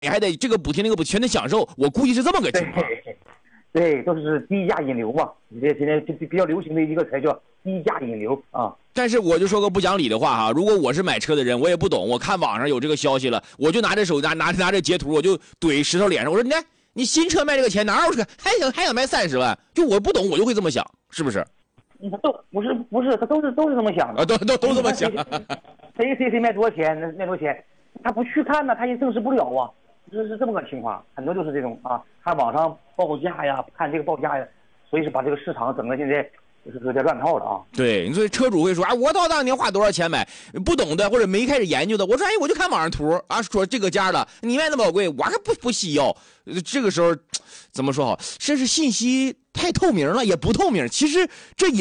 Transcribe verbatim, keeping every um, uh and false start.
你还得这个补贴那个补全得享受，我估计是这么个情况。 对，都是低价引流嘛，这现在比比较流行的一个词叫低价引流啊。 但是我就说个不讲理的话哈，如果我是买车的人，我也不懂，我看网上有这个消息了，我就拿着手拿拿拿着截图，我就怼石头脸上，我说你看你新车卖这个钱哪有车，还想还想卖三十万，就我不懂，我就会这么想，是不是？ 都不是不是，他都是都是这么想的啊，都都都这么想。 谁谁谁卖多少钱，那那多少钱，他不去看呢，他也证实不了啊。这是这么个情况，很多就是这种啊，看网上报价呀，看这个报价呀，所以是把这个市场整个现在就是有点乱套了啊。 对，你说车主会说啊，我到当年花多少钱买，不懂的或者没开始研究的，我说哎，我就看网上图啊，说这个价的，你卖那么贵，我还不不稀要。这个时候怎么说好？这是信息太透明了，也不透明，其实这也。